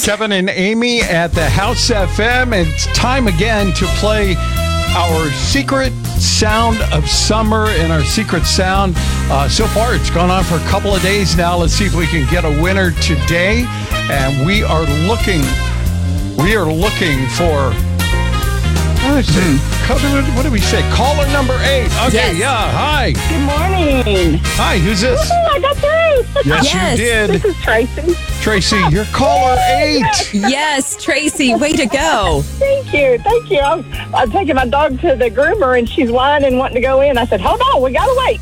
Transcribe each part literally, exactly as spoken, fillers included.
Kevin and Amy at the House F M. It's time again to play our secret sound of summer and our secret sound. Uh, so far, it's gone on for a couple of days now. Let's see if we can get a winner today. And we are looking, we are looking for, let's see, mm. what do we say? Caller number eight. Okay, yes. yeah, hi. Good morning. Hi, who's this? Oh, I got three. Yes, Yes. you did. This is Tracy. Tracy, you're caller eight. Yes, Tracy, way to go. Thank you. Thank you. I'm, I'm taking my dog to the groomer, and she's whining, wanting to go in. I said, hold on, we got to wait.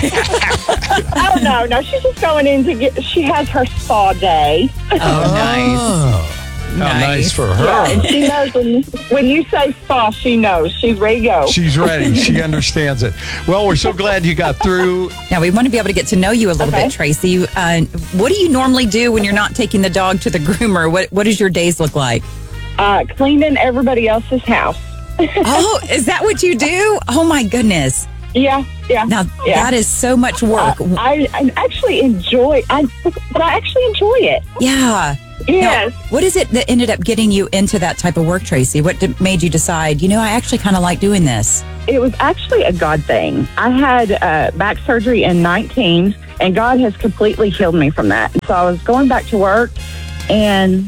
Oh, no, no. She's just going in to get, she has her spa day. Oh, nice. Oh, how nice, Nice. for her. Yeah, and she knows when, when you say spa, she knows. She's ready to go. She's ready. She understands it. Well, we're so glad you got through. Now, we want to be able to get to know you a little Okay. bit, Tracy. Uh, what do you normally do when you're not taking the dog to the groomer? What What does your days look like? Uh, cleaning everybody else's house. Oh, is that what you do? Oh, my goodness. Yeah, yeah. Now, yeah. that is so much work. Uh, I, I actually enjoy I but I actually enjoy it. yeah. Yes. Now, what is it that ended up getting you into that type of work, Tracy? What did, made you decide, you know, I actually kind of like doing this? It was actually a God thing. I had uh, back surgery in nineteen, and God has completely healed me from that. So I was going back to work, and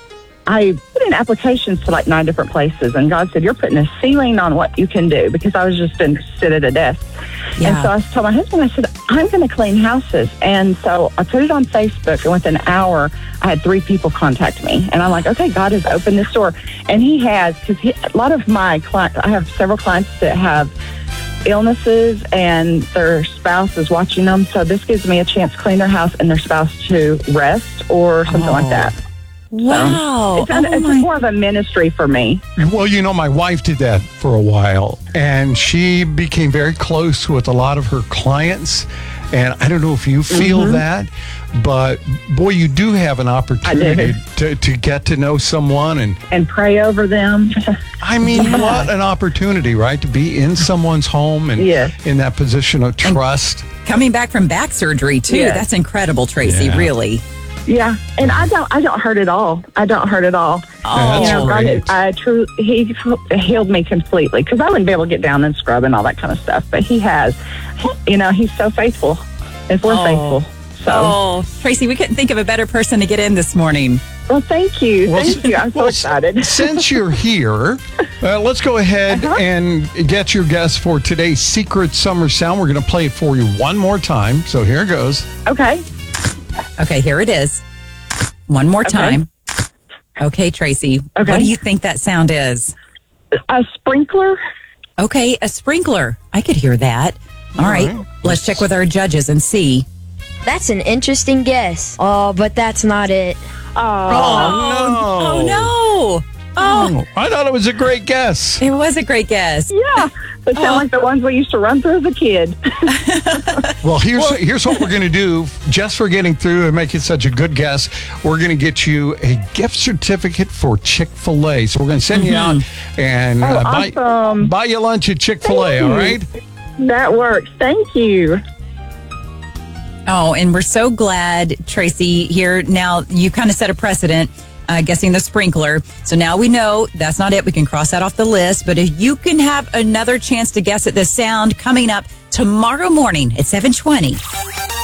I put in applications to like nine different places, and God said, you're putting a ceiling on what you can do, because I was just in sit at a desk. Yeah. And so I told my husband, I said, I'm going to clean houses. And so I put it on Facebook, and within an hour, I had three people contact me. And I'm like, okay, God has opened this door. And he has, because a lot of my clients, I have several clients that have illnesses and their spouse is watching them. So this gives me a chance to clean their house and their spouse to rest or something Oh. like that. Wow. It's, oh, a, it's my. more of a ministry for me. Well, you know, my wife did that for a while, and she became very close with a lot of her clients. And I don't know if you feel Mm-hmm. that, but boy, you do have an opportunity to, to get to know someone. And And pray over them. I mean, Yeah. what an opportunity, right? To be in someone's home and Yes. in that position of trust. Coming back from back surgery, too. Yeah. That's incredible, Tracy, Yeah. really. Yeah, and I don't, I don't hurt at all. I don't hurt at all. Oh, That's you know, God, great. I true, he healed me completely, because I wouldn't be able to get down and scrub and all that kind of stuff. But he has, you know, he's so faithful, and we're Oh. faithful. So, Oh, Tracy, we couldn't think of a better person to get in this morning. well, thank you, Well, thank you. I'm so well, excited. Since you're here, uh, let's go ahead Uh-huh. and get your guess for today's secret summer sound. We're going to play it for you one more time. So here it goes. Okay, Okay, here it is. One more Okay. time. Okay, Tracy. Okay. What do you think that sound is? a sprinkler. Okay, a sprinkler. I could hear that. All right, right. let's check with our judges and see. That's an interesting guess. Oh, but that's not it. Oh, Oh, no. Oh, I thought it was a great guess. it was a great guess. yeah, they sound like the ones we used to run through as a kid. Well, here's here's what we're going to do just for getting through and making such a good guess. We're going to get you a gift certificate for Chick-fil-A. So we're going to send you out and Oh, uh, buy, awesome. buy you lunch at Chick-fil-A, all right? That works. Thank you. Oh, and we're so glad, Tracy, here. Now, you kind of set a precedent, uh, guessing the sprinkler. So now we know that's not it. We can cross that off the list. But if you can have another chance to guess at the sound coming up tomorrow morning at seven twenty.